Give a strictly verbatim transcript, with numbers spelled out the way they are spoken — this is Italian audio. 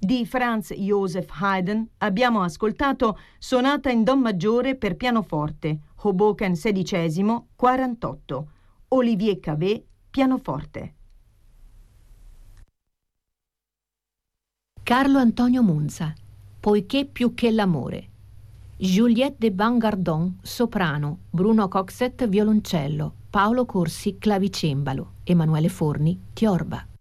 Di Franz Joseph Haydn abbiamo ascoltato Sonata in Do maggiore per pianoforte, Hoboken sedicesimo, quarantotto, Olivier Cavé, pianoforte. Carlo Antonio Munza, Poiché più che l'amore. Juliette de Bangardon, soprano, Bruno Coxet, violoncello, Paolo Corsi, clavicembalo, Emanuele Forni, tiorba.